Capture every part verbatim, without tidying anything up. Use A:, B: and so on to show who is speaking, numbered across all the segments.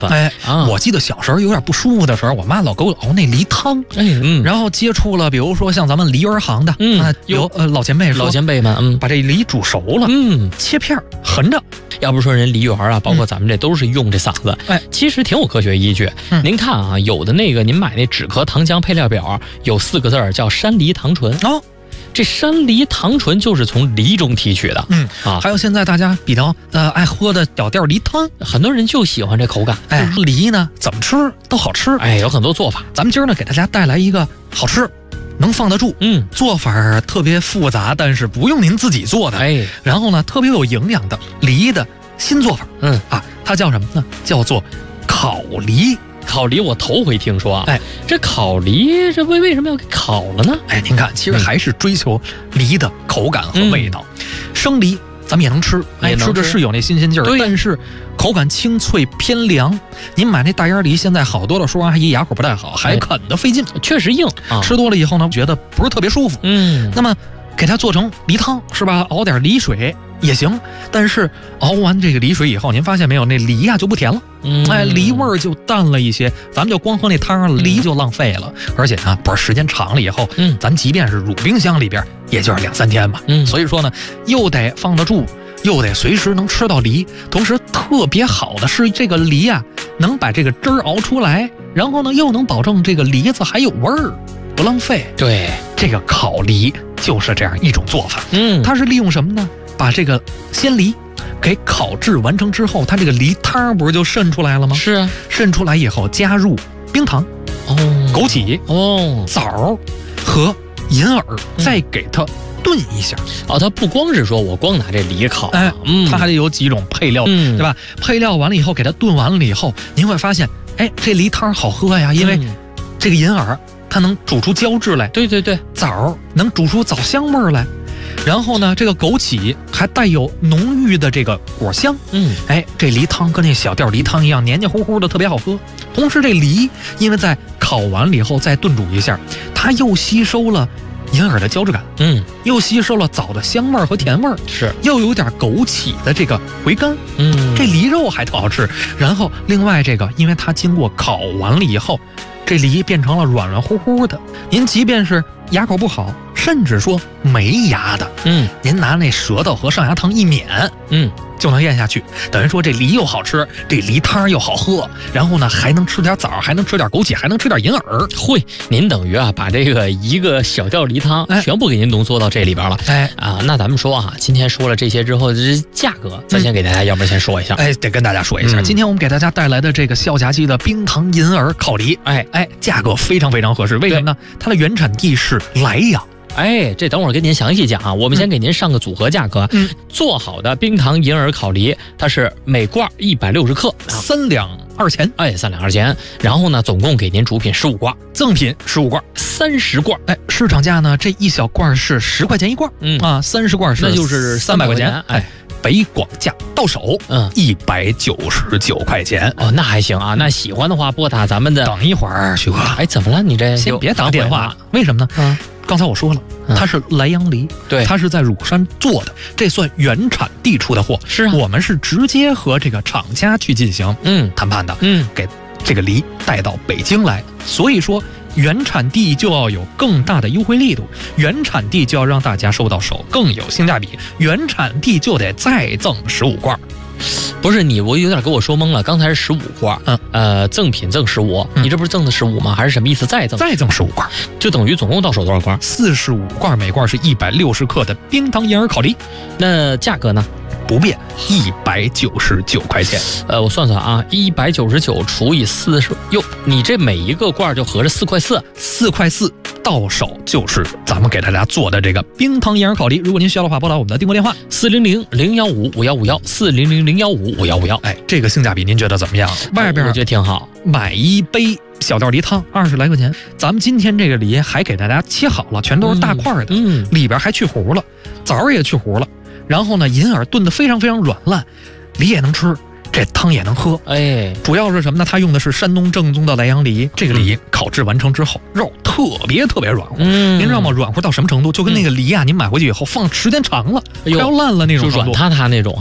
A: 哎，啊、我记得小时候有点不舒服的时候，我妈老给我熬那梨汤。哎，嗯，然后接触了，比如说像咱们梨园行的，嗯，啊、有呃老前辈说，
B: 老前辈们，嗯，
A: 把这梨煮熟了，嗯，切片横着。
B: 要不说人梨园啊，包括咱们这都是用这嗓子，哎、嗯，其实挺有科学依据。嗯、您看啊，有的那个您买那止咳糖浆配料表，有四个字儿叫山梨糖醇哦。这山梨糖醇就是从梨中提取的，嗯啊，
A: 还有现在大家比较呃爱喝的小调梨汤，
B: 很多人就喜欢这口感。
A: 哎，梨呢怎么吃都好吃，
B: 哎，有很多做法。
A: 咱们今儿呢给大家带来一个好吃，能放得住，嗯，做法特别复杂，但是不用您自己做的，哎，然后呢特别有营养的梨的新做法，嗯啊，它叫什么呢？叫做烤梨。
B: 烤梨我头回听说啊，哎，这烤梨这为为什么要给烤了呢？
A: 哎，您看，其实还是追求梨的口感和味道。嗯、生梨咱们也能吃，哎，吃着是有那新鲜劲儿，但是口感清脆偏凉。您买那大烟梨，现在好多的说阿姨牙口不太好，还啃得费劲，
B: 哎、确实硬、啊，
A: 吃多了以后呢，觉得不是特别舒服。嗯，那么给它做成梨汤是吧？熬点梨水也行，但是熬完这个梨水以后，您发现没有，那梨呀、啊、就不甜了。嗯，哎，梨味儿就淡了一些，咱们就光喝那汤，梨就浪费了。嗯、而且呢，不是时间长了以后，嗯，咱即便是入冰箱里边，也就是两三天吧。嗯，所以说呢，又得放得住，又得随时能吃到梨。同时，特别好的是这个梨啊，能把这个汁儿熬出来，然后呢，又能保证这个梨子还有味儿，不浪费。
B: 对，
A: 这个烤梨就是这样一种做法。嗯，它是利用什么呢？把这个鲜梨给烤制完成之后，它这个梨汤不是就渗出来了吗？
B: 是啊，
A: 渗出来以后加入冰糖、哦、枸杞、哦、枣和银耳，嗯、再给它炖一下。
B: 哦，它不光是说我光拿这梨烤，
A: 哎，嗯，它还得有几种配料，嗯、对吧？配料完了以后，给它炖完了以后，您会发现，哎，这梨汤好喝呀，因为这个银耳它能煮出胶质来，
B: 对对对，
A: 枣能煮出枣香味儿来。然后呢，这个枸杞还带有浓郁的这个果香，嗯，哎，这梨汤跟那小调梨汤一样，黏黏糊糊的，特别好喝。同时，这梨因为在烤完了以后再炖煮一下，它又吸收了银耳的胶质感，嗯，又吸收了枣的香味和甜味，
B: 是，
A: 又有点枸杞的这个回甘，嗯，这梨肉还特好吃。然后另外这个，因为它经过烤完了以后，这梨变成了软软乎乎的，您即便是牙口不好，甚至说没牙的，嗯，您拿那舌头和上牙膛一抿，嗯，就能咽下去。等于说这梨又好吃，这梨汤又好喝，然后呢还能吃点枣，还能吃点枸杞，还能吃点银耳。
B: 会，您等于啊把这个一个小调梨汤全部给您浓缩到这里边了。哎啊，那咱们说啊，今天说了这些之后，这价格咱先给大家，嗯、要不然先说一下。
A: 哎，得跟大家说一下，嗯、今天我们给大家带来的这个孝夹鸡的冰糖银耳烤梨，哎哎，价格非常非常合适。为什么呢？它的原产地是莱阳。
B: 哎，这等会儿跟您详细讲啊，我们先给您上个组合价格。嗯，做好的冰糖银耳烤梨，它是每罐一百六十克，
A: 三两二钱。
B: 哎，三两二钱。然后呢，总共给您主品十五罐，
A: 赠品十五罐，
B: 三十罐。
A: 哎，市场价呢，这一小罐是十块钱一罐，嗯啊，三十罐是
B: 那就是三百块钱。
A: 哎。北广价到手，嗯，一百九十九块钱
B: 哦，那还行啊。那喜欢的话，拨打咱们的。
A: 等一会儿，徐哥，
B: 哎，怎么了？你这
A: 先别打电话，为什么呢？嗯，刚才我说了，它是莱阳梨，对，它是在乳山做的，这算原产地出的货。
B: 是啊，
A: 我们是直接和这个厂家去进行嗯谈判的，嗯，给这个梨带到北京来，所以说。原产地就要有更大的优惠力度，原产地就要让大家收到手更有性价比，原产地就得再赠十五罐。
B: 不是你，我有点给我说懵了。刚才是十五罐，嗯，呃，赠品赠十五，你这不是赠的十五吗？还是什么意思？再赠
A: 再赠十五罐，
B: 就等于总共到手多少罐？
A: 四十五罐，每罐是一百六十克的冰糖银耳烤梨。
B: 那价格呢？
A: 不变，一百九十九块钱。
B: 呃，我算算啊，一百九十九除以四十，哟，你这每一个罐就合着四块四，
A: 四块四到手就是咱们给大家做的这个冰糖银耳烤梨。如果您需要的话，拨打我们的订购电话
B: 四零零零幺五五幺五幺四零零零幺五五幺五幺。
A: 哎，这个性价比您觉得怎么样？外边
B: 我觉得挺好，
A: 买一杯小调梨汤二十来块钱，咱们今天这个梨还给大家切好了，全都是大块的，嗯，里边还去核了，枣也去核了。然后呢，银耳炖得非常非常软烂，梨也能吃，这汤也能喝。哎，主要是什么呢？它用的是山东正宗的莱阳梨，这个梨烤制完成之后，肉特别特别软乎。嗯，您知道吗？软乎到什么程度？就跟那个梨啊，您买回去以后放时间长了，快要烂了那种程度，
B: 就软塌塌那种哈。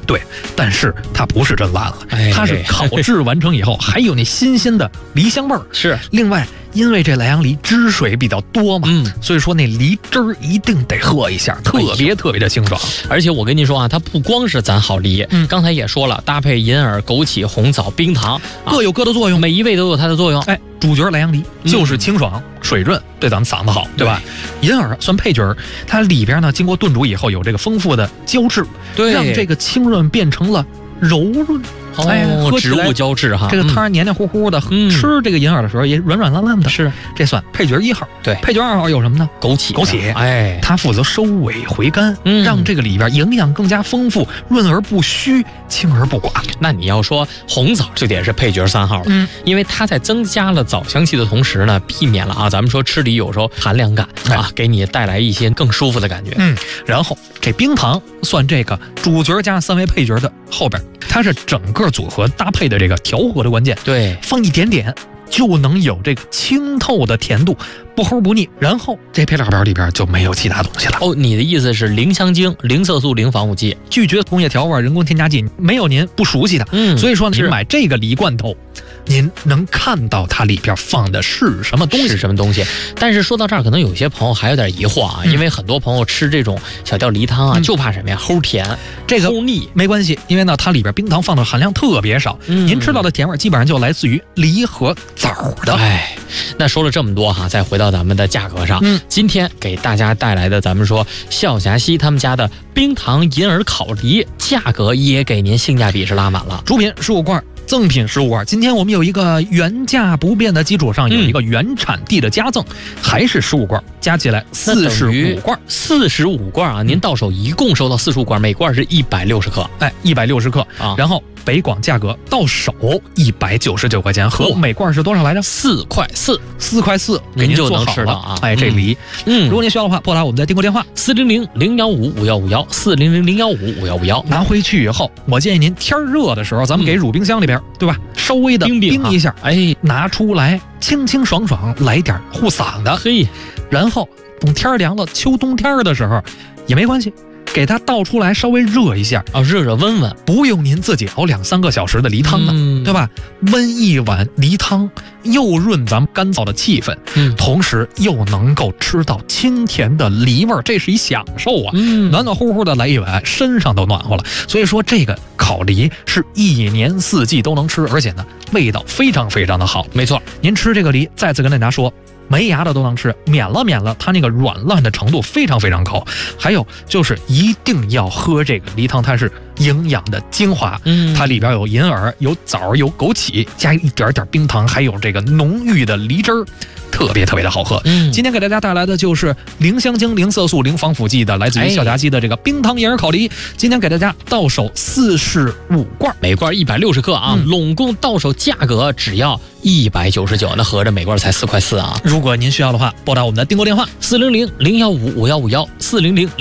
A: 对，但是它不是真烂了，它是烤制完成以后还有那新鲜的梨香味儿。
B: 是，
A: 另外因为这莱阳梨汁水比较多嘛，嗯，所以说那梨汁儿一定得喝一下，特别特别的清爽。
B: 而且我跟你说啊，它不光是咱好梨，嗯，刚才也说了，搭配银耳、枸杞、红枣、冰糖，
A: 各有各的作用，
B: 每一味都有它的作用。
A: 哎，主角莱阳梨就是清爽、嗯、水润，对咱们嗓子好，对吧？银耳算配角，它里边呢经过炖煮以后有这个丰富的胶质，
B: 对，
A: 让这个清润变成了柔润。
B: 哎，植物胶质哈，
A: 这个汤黏黏糊糊的，嗯、吃这个银耳的时候也软软烂烂的。
B: 是，
A: 这算配角一号。
B: 对，
A: 配角二号有什么呢？
B: 枸杞，
A: 枸杞，
B: 哎，
A: 它负责收尾回甘，嗯、让这个里边营养更加丰富，润而不虚，清而不寡。
B: 那你要说红枣就得是配角三号了，嗯，因为它在增加了枣香气的同时呢，避免了啊，咱们说吃梨有时候寒凉感啊，哎、给你带来一些更舒服的感觉。
A: 嗯，然后这冰糖算这个主角加三位配角的后边，它是整个组合搭配的这个调和的关键。
B: 对，
A: 放一点点就能有这个清透的甜度，不齁不腻。然后这配料表里边就没有其他东西了。
B: 哦，你的意思是零香精、零色素、零防腐剂，
A: 拒绝工业调味、人工添加剂，没有您不熟悉的。嗯，所以说您买这个梨罐头，您能看到它里边放的是什么东西，
B: 是什么东西。但是说到这儿，可能有些朋友还有点疑惑啊，嗯、因为很多朋友吃这种小吊梨汤啊，嗯、就怕什么呀？齁甜，
A: 这个
B: 齁腻。
A: 没关系，因为呢，它里边冰糖放的含量特别少，嗯、您吃到的甜味基本上就来自于梨和枣的。
B: 哎，那说了这么多哈，再回到咱们的价格上，嗯，今天给大家带来的咱们说笑霞西他们家的冰糖银耳烤梨，价格也给您性价比是拉满了，
A: 主品十五罐。赠品十五罐，今天我们有一个原价不变的基础上，有一个原产地的加赠，嗯、还是十五罐，加起来四十五罐，
B: 四十五罐啊！您到手一共收到四十五罐，每罐是一百六十克，
A: 哎，一百六十克啊。然后北广价格到手一百九十九块钱，和每罐是多少来着？
B: 四块四，
A: 四块四，给您
B: 就能吃到啊！
A: 哎，这梨，嗯，如果您需要的话，拨打我们的订购电话
B: 四零零零幺五五幺五幺四零零零幺五五幺五幺。
A: 拿回去以后，我建议您天热的时候，咱们给乳冰箱里边，嗯、对吧？稍微的冰一下，哎，拿出来清清爽爽，来点护嗓的。
B: 嘿，
A: 然后等天凉了，秋冬天的时候也没关系，给它倒出来稍微热一下
B: 啊，热热温温，
A: 不用您自己熬两三个小时的梨汤了，嗯、对吧？温一碗梨汤，又润咱们干燥的气氛，嗯，同时又能够吃到清甜的梨味儿，这是一享受啊！嗯，暖暖乎乎的来一碗，身上都暖和了。所以说这个烤梨是一年四季都能吃，而且呢味道非常非常的好。
B: 没错，
A: 您吃这个梨，再次跟大家说，没牙的都能吃，免了免了，它那个软烂的程度非常非常高。还有就是一定要喝这个梨汤，它是营养的精华，嗯，它里边有银耳、有枣、有枸杞，加一点点冰糖，还有这个浓郁的梨汁儿。特别特别的好喝，嗯，今天给大家带来的就是零香精、零色素、零防腐剂的，来自于笑霞鸡的这个冰糖银耳烤梨。今天给大家到手四十五罐，
B: 每罐一百六十克啊，嗯、拢共到手价格只要一百九十九，那合着每罐才四块四啊。
A: 如果您需要的话，拨打我们的订购电话
B: 四零零零幺五五幺五幺四零零。